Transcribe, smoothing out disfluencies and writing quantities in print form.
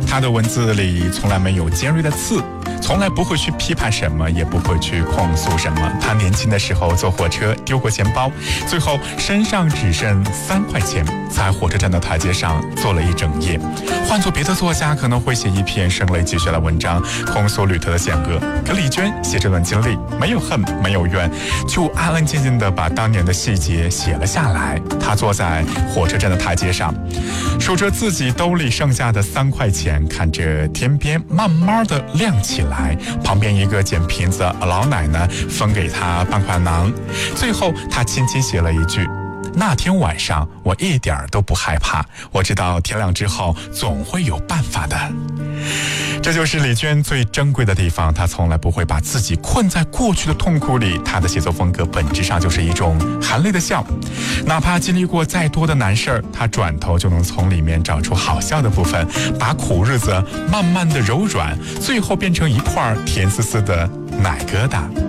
他的文字里从来没有尖锐的刺，从来不会去批判什么，也不会去控诉什么。他年轻的时候坐火车丢过钱包，最后身上只剩3块钱，在火车站的台阶上坐了一整夜。换做别的作家可能会写一篇声泪俱下的文章，控诉旅途的险恶，可丽娟写这段经历，没有恨，没有怨，就安安静静地把当年的细节写了下来。她坐在火车站的台阶上，数着自己兜里剩下的3块钱，看着天边慢慢的亮起来，旁边一个捡瓶子老奶奶分给她半块馕，最后她轻轻写了一句：那天晚上我一点都不害怕，我知道天亮之后总会有办法的。这就是丽娟最珍贵的地方，她从来不会把自己困在过去的痛苦里，她的写作风格本质上就是一种含泪的笑，哪怕经历过再多的难事儿，她转头就能从里面找出好笑的部分，把苦日子慢慢的柔软，最后变成一块甜丝丝的奶疙瘩。